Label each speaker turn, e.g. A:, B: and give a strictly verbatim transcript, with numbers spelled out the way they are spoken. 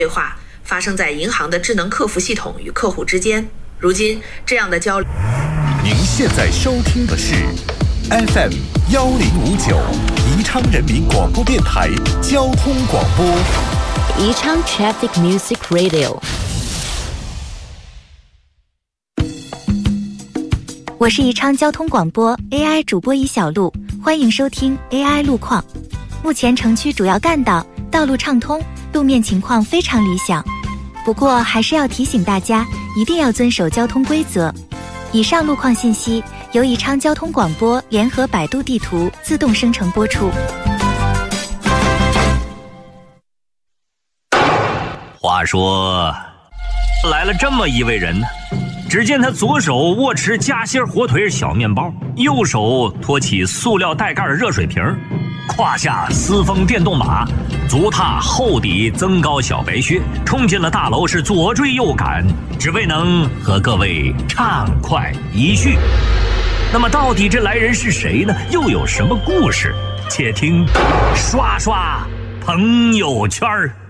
A: 对话发生在银行的智能客服系统与客户之间。如今，这样的交流。
B: 您现在收听的是 F M 幺零五九宜昌人民广播电台交通广播。
C: 宜昌 Traffic Music Radio。我是宜昌交通广播 A I 主播宜小璐，欢迎收听 A I 路况。目前城区主要干道道路畅通，路面情况非常理想。不过还是要提醒大家，一定要遵守交通规则。以上路况信息由宜昌交通广播联合百度地图自动生成播出。
D: 话说，来了这么一位人呢，只见他左手握持夹心火腿小面包，右手托起塑料带盖热水瓶，胯下私风电动马，足踏厚底增高小白靴，冲进了大楼，是左追右赶，只为能和各位畅快一叙。那么到底这来人是谁呢？又有什么故事？且听刷刷朋友圈儿。